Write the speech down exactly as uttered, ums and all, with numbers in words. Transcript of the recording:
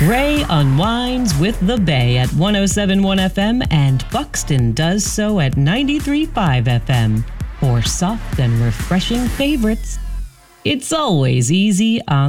Ray unwinds with the Bay at one oh seven point one F M, and Buxton does so at ninety-three point five F M. For soft and refreshing favorites, it's always easy on